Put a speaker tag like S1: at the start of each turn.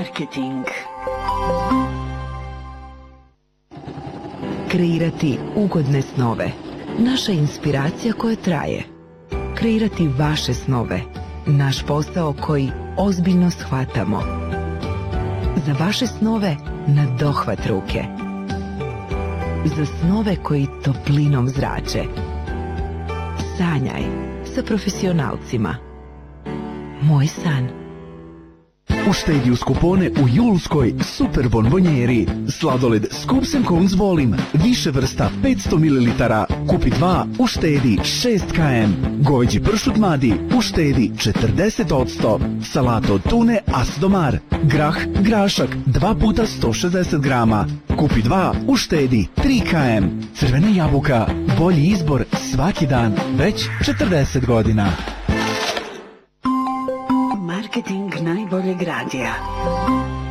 S1: Marketing.
S2: Kreirati ugodne snove. Naša inspiracija koja traje. Kreirati vaše snove. Naš posao koji ozbiljno shvatamo. Za vaše snove na dohvat ruke. Za snove koji toplinom zrače. Sanjaj sa profesionalcima. Moj san.
S3: Uštedi uz kupone u julskoj super bonbonjeri. Sladoled Scoops & Cones volim. Više vrsta 500 ml. Kupi 2, uštedi 6 km. Goveđi pršut madi, uštedi 40%. Salat od tune Asdomar. Grah, grašak 2 puta 160 grama. Kupi 2, uštedi 3 km. Crvena jabuka, bolji izbor svaki dan, već 40 godina.
S1: Marketing najboljeg radija.